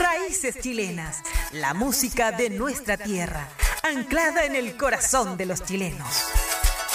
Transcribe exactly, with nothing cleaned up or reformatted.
Raíces chilenas, la música de nuestra tierra, anclada en el corazón de los chilenos.